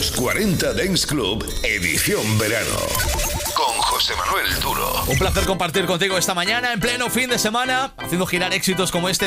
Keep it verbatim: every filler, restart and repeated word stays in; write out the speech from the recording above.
Los cuarenta Dance Club, edición verano. Con José Manuel Duro. Un placer compartir contigo esta mañana en pleno fin de semana, haciendo girar éxitos como este.